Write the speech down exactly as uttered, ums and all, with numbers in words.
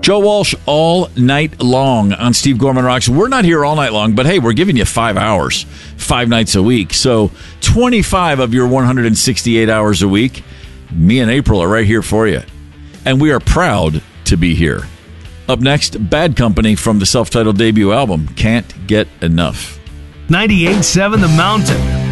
Joe Walsh all night long on Steve Gorman Rocks. We're not here all night long, but hey, we're giving you five hours, five nights a week. So twenty-five of your one hundred sixty-eight hours a week, me and April are right here for you. And we are proud to be here. Up next, Bad Company from the self-titled debut album, Can't Get Enough. ninety-eight point seven The Mountain.